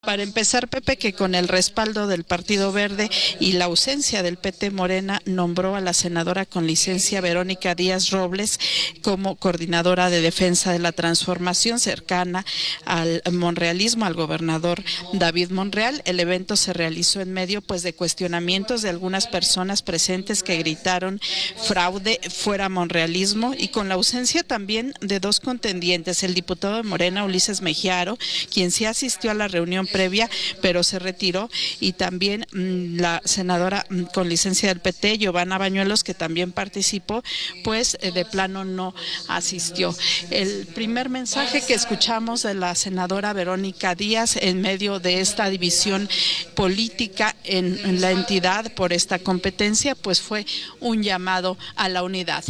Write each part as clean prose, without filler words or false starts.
Para empezar, Pepe, que con el respaldo del Partido Verde y la ausencia del PT, Morena nombró a la senadora con licencia Verónica Díaz Robles como coordinadora de defensa de la transformación, cercana al monrealismo, al gobernador David Monreal. El evento se realizó en medio de cuestionamientos de algunas personas presentes que gritaron fraude, fuera monrealismo, y con la ausencia también de dos contendientes, el diputado de Morena, Ulises Mejía Aro, quien sí asistió a la reunión previa, pero se retiró, y también la senadora con licencia del PT, Giovanna Bañuelos, que también participó, pues de plano no asistió. El primer mensaje que escuchamos de la senadora Verónica Díaz en medio de esta división política en la entidad por esta competencia, pues fue un llamado a la unidad.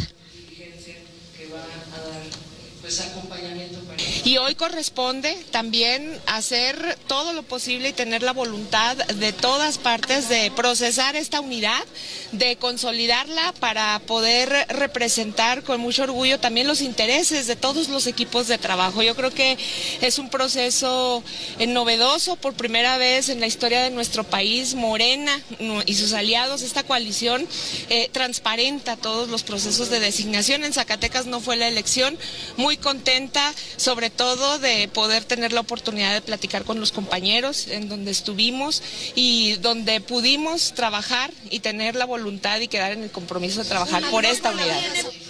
Y hoy corresponde también hacer todo lo posible y tener la voluntad de todas partes de procesar esta unidad, de consolidarla para poder representar con mucho orgullo también los intereses de todos los equipos de trabajo. Yo creo que es un proceso novedoso, por primera vez en la historia de nuestro país. Morena y sus aliados, esta coalición transparenta todos los procesos de designación. En Zacatecas no fue la elección, muy contenta sobre todo de poder tener la oportunidad de platicar con los compañeros en donde estuvimos y donde pudimos trabajar y tener la voluntad y quedar en el compromiso de trabajar por esta unidad.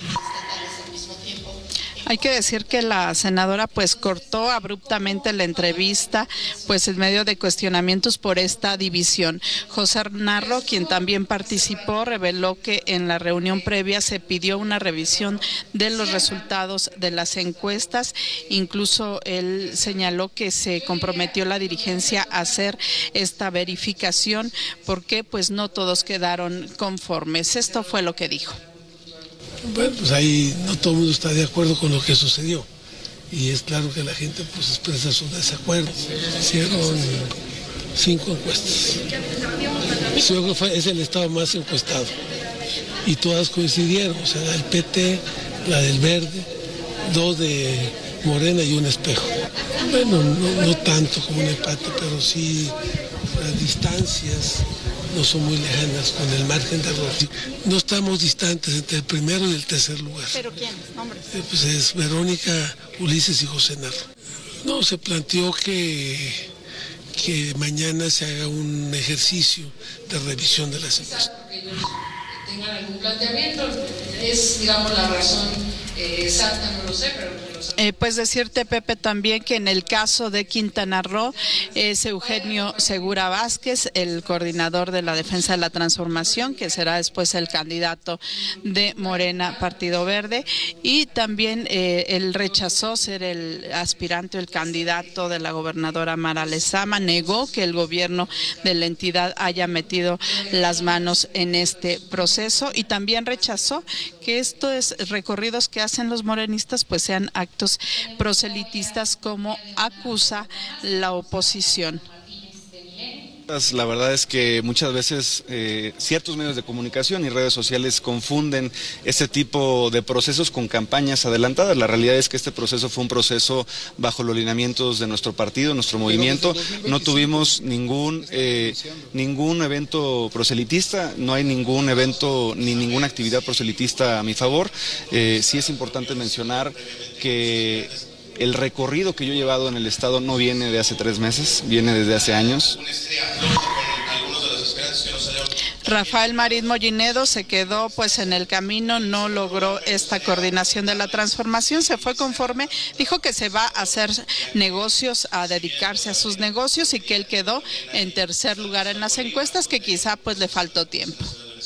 Hay que decir que la senadora pues cortó abruptamente la entrevista, pues en medio de cuestionamientos por esta división. José Narro, quien también participó, reveló que en la reunión previa se pidió una revisión de los resultados de las encuestas. Incluso él señaló que se comprometió la dirigencia a hacer esta verificación porque pues no todos quedaron conformes. Esto fue lo que dijo. Bueno, pues ahí no todo el mundo está de acuerdo con lo que sucedió y es claro que la gente pues expresa su desacuerdo. Hicieron 5 encuestas. Yo creo que es el estado más encuestado y todas coincidieron, o sea, el PT, la del Verde, 2 de Morena y un espejo. Bueno, no tanto como un empate, pero sí las distancias no son muy lejanas con el margen de error. No estamos distantes entre el primero y el tercer lugar. ¿Pero quién? ¿Nombres? Pues es Verónica, Ulises y José Narro. No, se planteó que mañana se haga un ejercicio de revisión de las encuestas. ¿Tengan algún planteamiento? Es, digamos, la razón exacta, no lo sé, pero... Pues decirte, Pepe, también que en el caso de Quintana Roo es Eugenio Segura Vázquez, el coordinador de la defensa de la transformación, que será después el candidato de Morena Partido Verde, y también él rechazó ser el aspirante o el candidato de la gobernadora Mara Lezama, negó que el gobierno de la entidad haya metido las manos en este proceso y también rechazó que estos recorridos que hacen los morenistas pues sean actos proselitistas como acusa la oposición. La verdad es que muchas veces ciertos medios de comunicación y redes sociales confunden este tipo de procesos con campañas adelantadas. La realidad es que este proceso fue un proceso bajo los lineamientos de nuestro partido, nuestro movimiento. No tuvimos ningún evento proselitista, no hay ningún evento ni ninguna actividad proselitista a mi favor. Sí es importante mencionar que el recorrido que yo he llevado en el estado no viene de hace 3 meses, viene desde hace años. Rafael Marín Mollinedo se quedó pues en el camino, no logró esta coordinación de la transformación, se fue conforme, dijo que se va a hacer negocios, a dedicarse a sus negocios y que él quedó en tercer lugar en las encuestas, que quizá pues le faltó tiempo.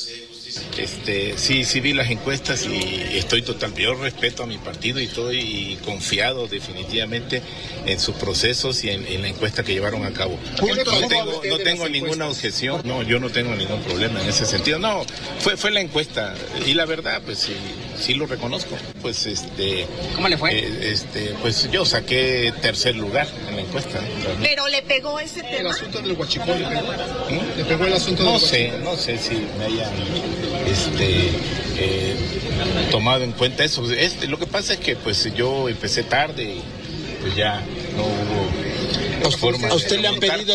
Sí vi las encuestas y estoy yo respeto a mi partido y estoy confiado definitivamente en sus procesos y en la encuesta que llevaron a cabo. No tengo ninguna objeción, no, yo no tengo ningún problema en ese sentido, no, fue la encuesta y la verdad pues sí lo reconozco, pues ¿Cómo le fue? Pues yo saqué tercer lugar en la encuesta. Pero le pegó ese tema. El asunto del huachicol le pegó. ¿Le pegó el asunto del huachicol? No sé si me hayan tomado en cuenta eso. Lo que pasa es que pues yo empecé tarde y pues ya no hubo forma. ¿A usted le han pedido